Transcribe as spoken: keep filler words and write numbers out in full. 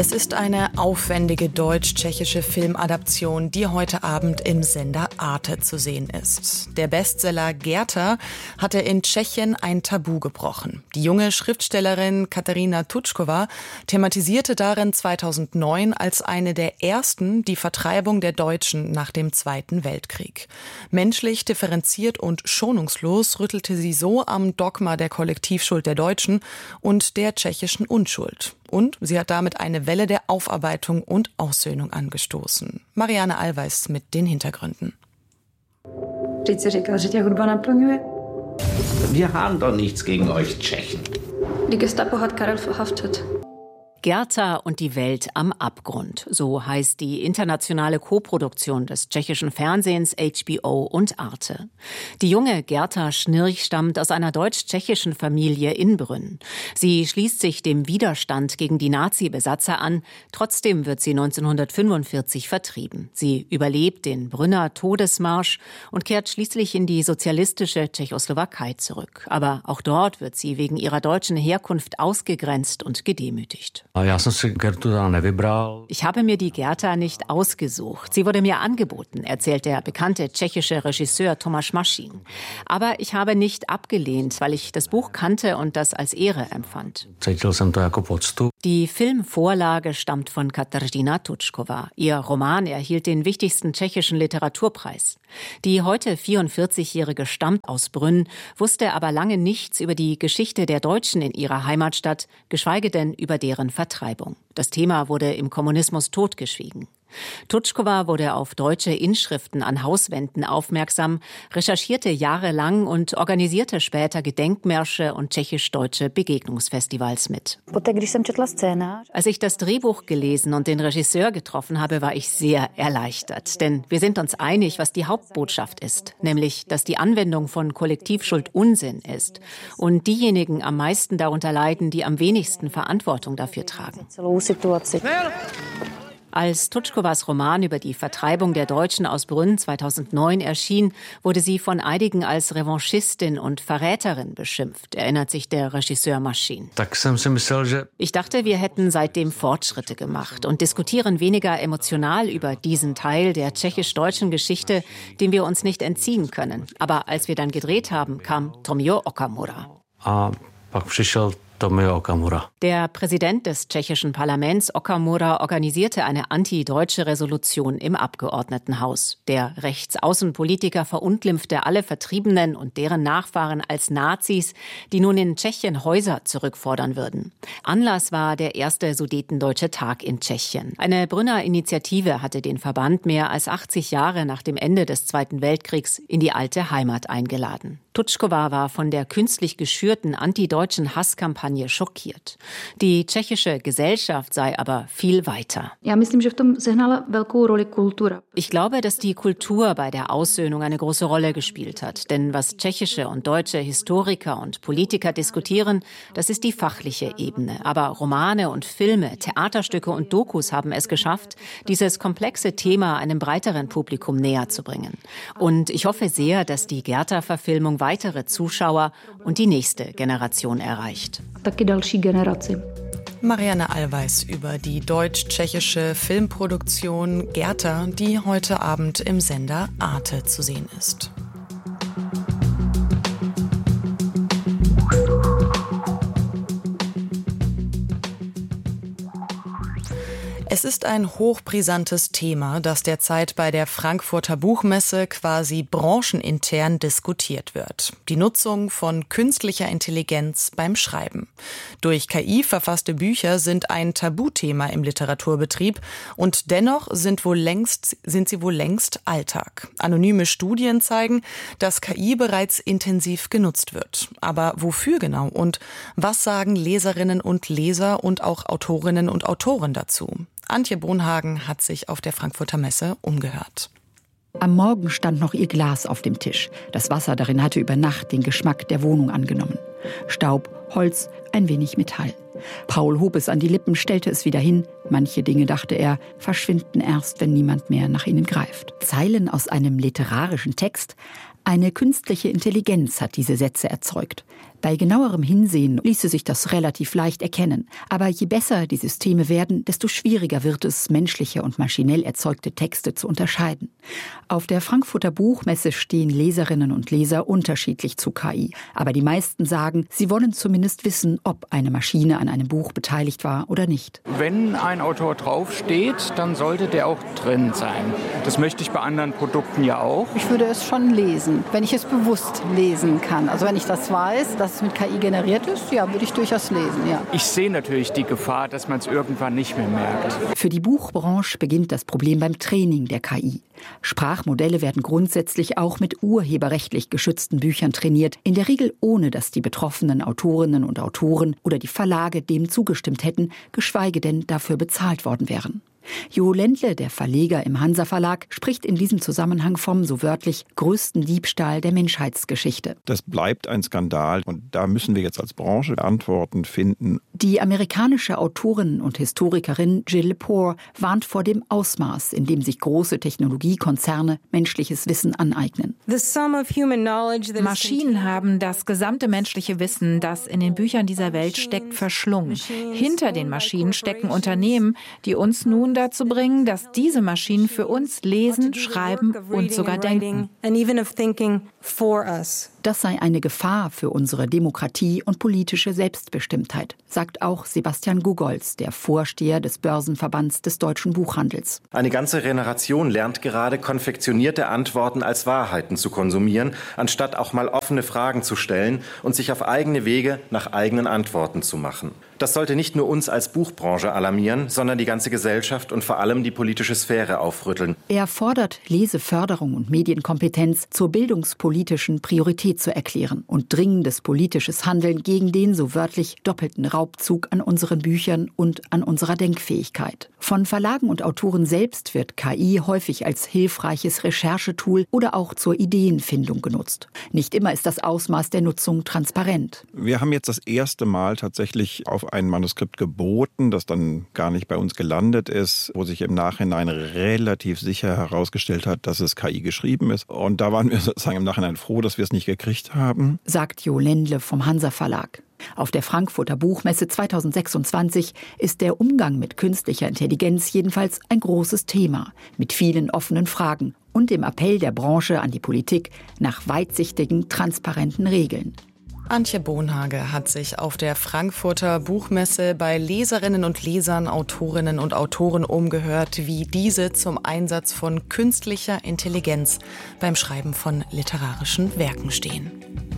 Es ist eine aufwendige deutsch-tschechische Filmadaption, die heute Abend im Sender Arte zu sehen ist. Der Bestseller Gerta hatte in Tschechien ein Tabu gebrochen. Die junge Schriftstellerin Kateřina Tučková thematisierte darin zweitausendneun als eine der ersten die Vertreibung der Deutschen nach dem Zweiten Weltkrieg. Menschlich, differenziert und schonungslos rüttelte sie so am Dogma der Kollektivschuld der Deutschen und der tschechischen Unschuld. Und sie hat damit eine Welle der Aufarbeitung und Aussöhnung angestoßen. Marianne Allweis mit den Hintergründen. Wir haben doch nichts gegen euch Tschechen. Die Gestapo hat Karel verhaftet. Gerta und die Welt am Abgrund. So heißt die internationale Koproduktion des tschechischen Fernsehens H B O und Arte. Die junge Gerta Schnirch stammt aus einer deutsch-tschechischen Familie in Brünn. Sie schließt sich dem Widerstand gegen die Nazi-Besatzer an. Trotzdem wird sie neunzehnhundertfünfundvierzig vertrieben. Sie überlebt den Brünner Todesmarsch und kehrt schließlich in die sozialistische Tschechoslowakei zurück. Aber auch dort wird sie wegen ihrer deutschen Herkunft ausgegrenzt und gedemütigt. Ich habe mir die Gerta nicht ausgesucht. Sie wurde mir angeboten, erzählt der bekannte tschechische Regisseur Tomáš Mašín. Aber ich habe nicht abgelehnt, weil ich das Buch kannte und das als Ehre empfand. Die Filmvorlage stammt von Kateřina Tučková. Ihr Roman erhielt den wichtigsten tschechischen Literaturpreis. Die heute vierundvierzigjährige stammt aus Brünn, wusste aber lange nichts über die Geschichte der Deutschen in ihrer Heimatstadt, geschweige denn über deren Vertreibung. Das Thema wurde im Kommunismus totgeschwiegen. Tučková wurde auf deutsche Inschriften an Hauswänden aufmerksam, recherchierte jahrelang und organisierte später Gedenkmärsche und tschechisch-deutsche Begegnungsfestivals mit. Als ich das Drehbuch gelesen und den Regisseur getroffen habe, war ich sehr erleichtert. Denn wir sind uns einig, was die Hauptbotschaft ist. Nämlich, dass die Anwendung von Kollektivschuld Unsinn ist. Und diejenigen am meisten darunter leiden, die am wenigsten Verantwortung dafür tragen. Als Tučkovás Roman über die Vertreibung der Deutschen aus Brünn zweitausendneun erschien, wurde sie von einigen als Revanchistin und Verräterin beschimpft, erinnert sich der Regisseur Mašín. Ich dachte, wir hätten seitdem Fortschritte gemacht und diskutieren weniger emotional über diesen Teil der tschechisch-deutschen Geschichte, dem wir uns nicht entziehen können. Aber als wir dann gedreht haben, kam Tomio Okamura. A pak přišel Tomio Okamura. Der Präsident des tschechischen Parlaments Okamura organisierte eine anti-deutsche Resolution im Abgeordnetenhaus. Der Rechtsaußenpolitiker verunglimpfte alle Vertriebenen und deren Nachfahren als Nazis, die nun in Tschechien Häuser zurückfordern würden. Anlass war der erste Sudetendeutsche Tag in Tschechien. Eine Brünner Initiative hatte den Verband mehr als achtzig Jahre nach dem Ende des Zweiten Weltkriegs in die alte Heimat eingeladen. Tučková war von der künstlich geschürten antideutschen Hasskampagne schockiert. Die tschechische Gesellschaft sei aber viel weiter. Ich glaube, dass die Kultur bei der Aussöhnung eine große Rolle gespielt hat. Denn was tschechische und deutsche Historiker und Politiker diskutieren, das ist die fachliche Ebene. Aber Romane und Filme, Theaterstücke und Dokus haben es geschafft, dieses komplexe Thema einem breiteren Publikum näher zu bringen. Und ich hoffe sehr, dass die Gerta-Verfilmung weitere Zuschauer und die nächste Generation erreicht. Marianne Allweis über die deutsch-tschechische Filmproduktion Gerta, die heute Abend im Sender Arte zu sehen ist. Es ist ein hochbrisantes Thema, das derzeit bei der Frankfurter Buchmesse quasi branchenintern diskutiert wird. Die Nutzung von künstlicher Intelligenz beim Schreiben. Durch K I verfasste Bücher sind ein Tabuthema im Literaturbetrieb und dennoch sind, wohl längst, sind sie wohl längst Alltag. Anonyme Studien zeigen, dass K I bereits intensiv genutzt wird. Aber wofür genau und was sagen Leserinnen und Leser und auch Autorinnen und Autoren dazu? Antje Bonhagen hat sich auf der Frankfurter Messe umgehört. Am Morgen stand noch ihr Glas auf dem Tisch. Das Wasser darin hatte über Nacht den Geschmack der Wohnung angenommen. Staub, Holz, ein wenig Metall. Paul hob es an die Lippen, stellte es wieder hin. Manche Dinge, dachte er, verschwinden erst, wenn niemand mehr nach ihnen greift. Zeilen aus einem literarischen Text. Eine künstliche Intelligenz hat diese Sätze erzeugt. Bei genauerem Hinsehen ließe sich das relativ leicht erkennen. Aber je besser die Systeme werden, desto schwieriger wird es, menschliche und maschinell erzeugte Texte zu unterscheiden. Auf der Frankfurter Buchmesse stehen Leserinnen und Leser unterschiedlich zu K I. Aber die meisten sagen, sie wollen zumindest wissen, ob eine Maschine an einem Buch beteiligt war oder nicht. Wenn ein Autor draufsteht, dann sollte der auch drin sein. Das möchte ich bei anderen Produkten ja auch. Ich würde es schon lesen, wenn ich es bewusst lesen kann. Also wenn ich das weiß, dass es mit K I generiert ist, ja, würde ich durchaus lesen, ja. Ich sehe natürlich die Gefahr, dass man es irgendwann nicht mehr merkt. Für die Buchbranche beginnt das Problem beim Training der K I. Sprachmodelle werden grundsätzlich auch mit urheberrechtlich geschützten Büchern trainiert, in der Regel ohne, dass die betroffenen Autorinnen und Autoren oder die Verlage dem zugestimmt hätten, geschweige denn dafür bezahlt worden wären. Jo Ländle, der Verleger im Hansa Verlag, spricht in diesem Zusammenhang vom, so wörtlich, größten Diebstahl der Menschheitsgeschichte. Das bleibt ein Skandal und da müssen wir jetzt als Branche Antworten finden. Die amerikanische Autorin und Historikerin Jill Lepore warnt vor dem Ausmaß, in dem sich große Technologiekonzerne menschliches Wissen aneignen. Maschinen haben das gesamte menschliche Wissen, das in den Büchern dieser Welt steckt, verschlungen. Hinter den Maschinen stecken Unternehmen, die uns nun dazu bringen, dass diese Maschinen für uns lesen, schreiben und sogar denken. Das sei eine Gefahr für unsere Demokratie und politische Selbstbestimmtheit, sagt auch Sebastian Gugolz, der Vorsteher des Börsenverbands des deutschen Buchhandels. Eine ganze Generation lernt gerade, konfektionierte Antworten als Wahrheiten zu konsumieren, anstatt auch mal offene Fragen zu stellen und sich auf eigene Wege nach eigenen Antworten zu machen. Das sollte nicht nur uns als Buchbranche alarmieren, sondern die ganze Gesellschaft und vor allem die politische Sphäre aufrütteln. Er fordert, Leseförderung und Medienkompetenz zur bildungspolitischen Priorität zu erklären und dringendes politisches Handeln gegen den so wörtlich doppelten Raubzug an unseren Büchern und an unserer Denkfähigkeit. Von Verlagen und Autoren selbst wird K I häufig als hilfreiches Recherchetool oder auch zur Ideenfindung genutzt. Nicht immer ist das Ausmaß der Nutzung transparent. Wir haben jetzt das erste Mal tatsächlich auf ein Manuskript geboten, das dann gar nicht bei uns gelandet ist, wo sich im Nachhinein relativ sicher herausgestellt hat, dass es K I geschrieben ist. Und da waren wir sozusagen im Nachhinein froh, dass wir es nicht gekriegt haben. Sagt Jo Ländle vom Hansa Verlag. Auf der Frankfurter Buchmesse zweitausendsechsundzwanzig ist der Umgang mit künstlicher Intelligenz jedenfalls ein großes Thema, mit vielen offenen Fragen und dem Appell der Branche an die Politik nach weitsichtigen, transparenten Regeln. Antje Bonhage hat sich auf der Frankfurter Buchmesse bei Leserinnen und Lesern, Autorinnen und Autoren umgehört, wie diese zum Einsatz von künstlicher Intelligenz beim Schreiben von literarischen Werken stehen.